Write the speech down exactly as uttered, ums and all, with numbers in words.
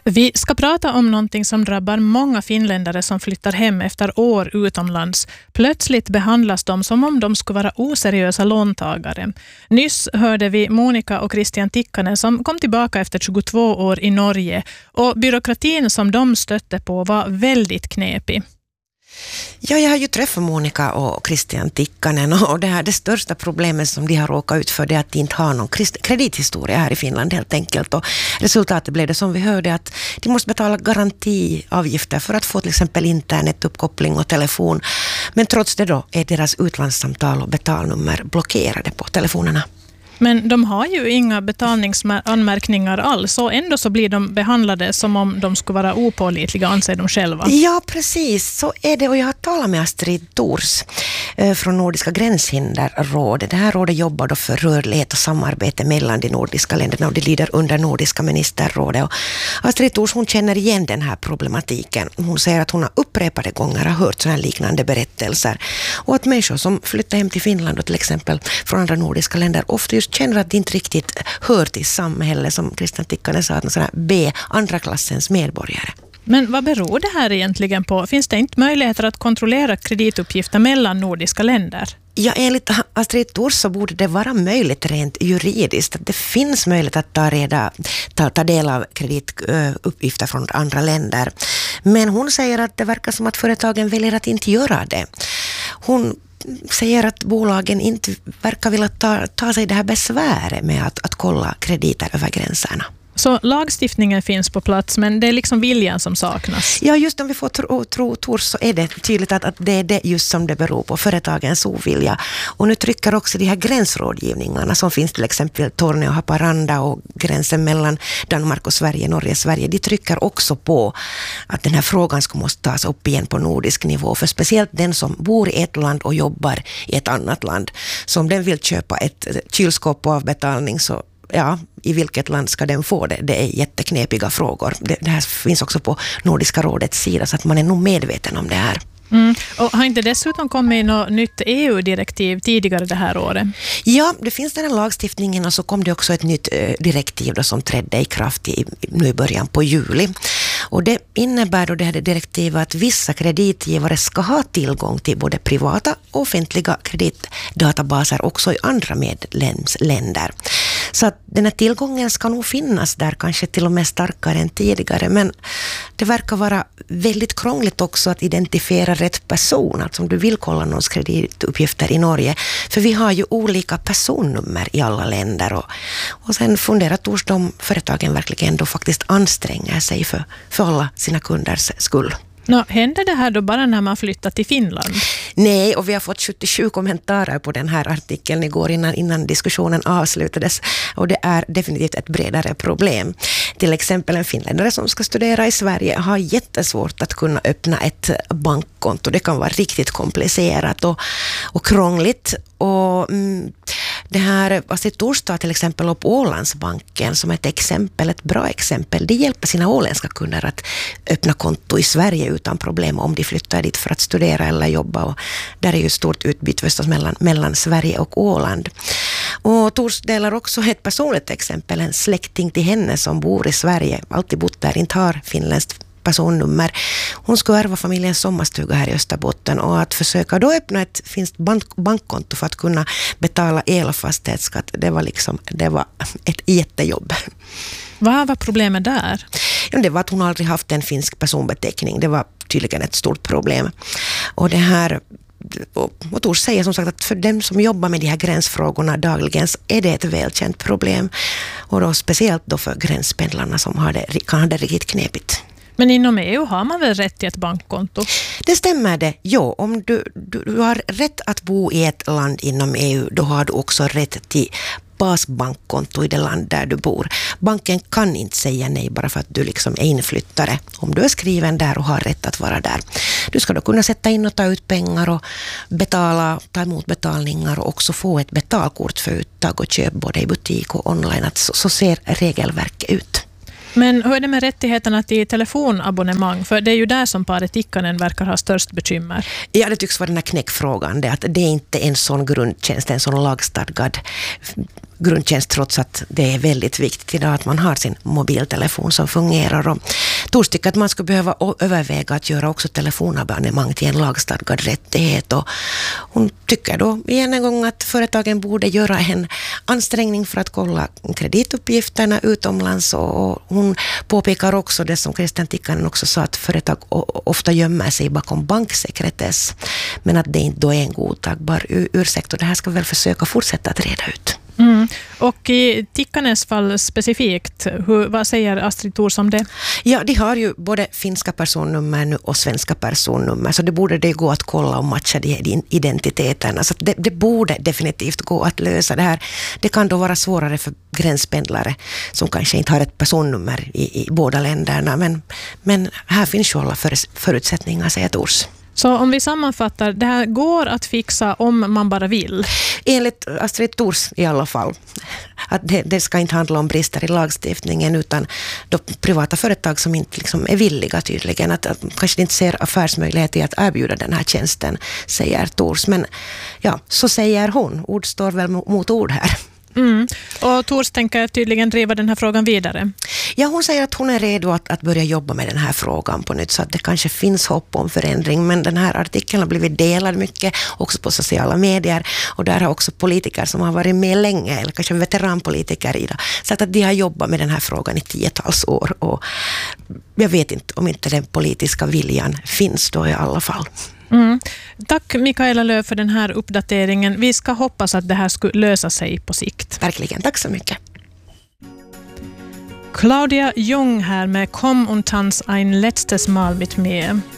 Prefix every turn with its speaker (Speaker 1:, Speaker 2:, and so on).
Speaker 1: Vi ska prata om någonting som drabbar många finländare som flyttar hem efter år utomlands. Plötsligt behandlas de som om de skulle vara oseriösa låntagare. Nyss hörde vi Monika och Christian Tikkanen som kom tillbaka efter tjugotvå år i Norge. Och byråkratin som de stötte på var väldigt knepig.
Speaker 2: Ja, jag har ju träffat Monika och Christian Tikkanen och det här det största problemet som de har råkat ut för det är att de inte har någon kredithistoria här i Finland helt enkelt. Och resultatet blev det som vi hörde att de måste betala garantiavgifter för att få till exempel internetuppkoppling och telefon. Men trots det då är deras utlandssamtal och betalnummer blockerade på telefonerna.
Speaker 1: Men de har ju inga betalningsanmärkningar alls och ändå så blir de behandlade som om de skulle vara opålitliga, anser de själva.
Speaker 2: Ja, precis. Så är det. Och jag har talat med Astrid Thors eh, från Nordiska gränshinderrådet. Det här rådet jobbar då för rörlighet och samarbete mellan de nordiska länderna och det lyder under Nordiska ministerrådet. Och Astrid Thors, hon känner igen den här problematiken. Hon säger att hon har upprepade gånger har hört sådana liknande berättelser. Och att människor som flyttar hem till Finland och till exempel från andra nordiska länder ofta just känner att de inte riktigt hör till samhället, som Christian Tikkanen sa, att sådana B, andra klassens medborgare.
Speaker 1: Men vad beror det här egentligen på? Finns det inte möjligheter att kontrollera kredituppgifter mellan nordiska länder?
Speaker 2: Ja, enligt Astrid Thors så borde det vara möjligt rent juridiskt. Det finns möjlighet att ta, reda, ta, ta del av kredituppgifter från andra länder. Men hon säger att det verkar som att företagen väljer att inte göra det. Hon säger att bolagen inte verkar vilja ta, ta sig det här besväret med att, att kolla krediter över gränserna.
Speaker 1: Så lagstiftningen finns på plats, men det är liksom viljan som saknas?
Speaker 2: Ja, just om vi får tro, tro Thors så är det tydligt att, att det är det just som det beror på, företagens ovilja. Och nu trycker också de här gränsrådgivningarna som finns till exempel Torne och Haparanda och gränsen mellan Danmark och Sverige, Norge och Sverige. De trycker också på att den här frågan ska måste tas upp igen på nordisk nivå. För speciellt den som bor i ett land och jobbar i ett annat land. Så om den vill köpa ett kylskåp på avbetalning så ja, i vilket land ska den få det? Det är jätteknepiga frågor. Det, det här finns också på Nordiska rådets sida så att man är nog medveten om det här.
Speaker 1: Mm. Och har inte dessutom kommit något nytt E U-direktiv tidigare det här året?
Speaker 2: Ja, det finns den här lagstiftningen och så kom det också ett nytt eh, direktiv då som trädde i kraft i, nu i början på juli. Och det innebär då det här direktivet att vissa kreditgivare ska ha tillgång till både privata och offentliga kreditdatabaser också i andra medlemsländer. Så att den här tillgången ska nog finnas där, kanske till och med starkare än tidigare. Men det verkar vara väldigt krångligt också att identifiera rätt person. Alltså om du vill kolla någons kredituppgifter i Norge. För vi har ju olika personnummer i alla länder. Och, och sen funderar Thors om företagen verkligen då faktiskt anstränger sig för, för alla sina kunders skull.
Speaker 1: Nå, händer det här då bara när man flyttar till Finland?
Speaker 2: Nej, och vi har fått sjuttiosju kommentarer på den här artikeln igår innan, innan diskussionen avslutades. Och det är definitivt ett bredare problem. Till exempel en finländare som ska studera i Sverige har jättesvårt att kunna öppna ett bankkonto. Det kan vara riktigt komplicerat och, och krångligt. Och mm, det här, alltså Torsdag till exempel upp Ålandsbanken som ett exempel, ett bra exempel. Det hjälper sina åländska kunder att öppna konto i Sverige utan problem om de flyttar dit för att studera eller jobba. Och där är ju stort utbyte förstås mellan, mellan Sverige och Åland. Och Tors delar också ett personligt exempel, en släkting till henne som bor i Sverige, alltid bott där, inte har finländskt personnummer. Hon skulle ärva familjens sommarstuga här i Österbotten och att försöka då öppna ett finskt bank- bankkonto för att kunna betala el- och fastighetsskatt, det var liksom, det var ett jättejobb.
Speaker 1: Vad var problemet där?
Speaker 2: Ja, det var att hon aldrig haft en finsk personbeteckning. Det var tydligen ett stort problem. Och det här och Tors säger som sagt att för dem som jobbar med de här gränsfrågorna dagligen så är det ett välkänt problem. Och då speciellt då för gränspendlarna som har det, kan ha det riktigt knepigt.
Speaker 1: Men inom E U har man väl rätt till ett bankkonto?
Speaker 2: Det stämmer det. Jo, om du, du, du har rätt att bo i ett land inom E U, då har du också rätt till basbankkonto i det land där du bor. Banken kan inte säga nej bara för att du liksom är inflyttare. Om du är skriven där och har rätt att vara där. Du ska då kunna sätta in och ta ut pengar och betala, ta emot betalningar och också få ett betalkort för uttag och köp både i butik och online. Att så, så ser regelverket ut.
Speaker 1: Men hur är det med rättigheterna till telefonabonnemang? För det är ju där som paret Tikkanen verkar ha störst bekymmer.
Speaker 2: Ja, det tycks vara den här knäckfrågan. Det, att det är inte en sån grundtjänst, en sån lagstadgad grundtjänst, trots att det är väldigt viktigt idag att man har sin mobiltelefon som fungerar. Och Tors tycker att man skulle behöva överväga att göra också telefonabonnemang till en lagstadgad rättighet. Och hon tycker då igen en gång att företagen borde göra en ansträngning för att kolla kredituppgifterna utomlands. Och hon påpekar också det som Christian Tikkanen också sa, att företag ofta gömmer sig bakom banksekretess. Men att det inte då är en godtagbar ursäkt, och det här ska vi väl försöka fortsätta att reda ut.
Speaker 1: Mm. Och i Tikkanens fall specifikt, hur, vad säger Astrid Thors om det?
Speaker 2: Ja, de har ju både finska personnummer nu och svenska personnummer, så det borde det gå att kolla och matcha de här identiteterna. Så det, det borde definitivt gå att lösa det här. Det kan då vara svårare för gränspendlare som kanske inte har ett personnummer i, i båda länderna, men, men här finns ju alla för, förutsättningar, säger Thors.
Speaker 1: Så om vi sammanfattar, det här går att fixa om man bara vill?
Speaker 2: Enligt Astrid Thors i alla fall. Att det, det ska inte handla om brister i lagstiftningen, utan de privata företag som inte liksom är villiga tydligen. Att, att kanske inte ser affärsmöjligheter i att erbjuda den här tjänsten, säger Thors. Men ja, så säger hon. Ord står väl mot ord här.
Speaker 1: Mm. Och Thors tänker tydligen driva den här frågan vidare.
Speaker 2: Ja, hon säger att hon är redo att, att börja jobba med den här frågan på nytt, så att det kanske finns hopp om förändring. Men den här artikeln har blivit delad mycket också på sociala medier, och där har också politiker som har varit med länge, eller kanske veteranpolitiker i det, sagt att de har jobbat med den här frågan i tiotals år, och jag vet inte om inte den politiska viljan finns då i alla fall.
Speaker 1: Mm. Tack Mikaela Lööf för den här uppdateringen. Vi ska hoppas att det här skulle lösa sig på sikt.
Speaker 2: Verkligen, tack så mycket.
Speaker 1: Claudia Jung här med Kom und tanz ein letztes Mal mit mir.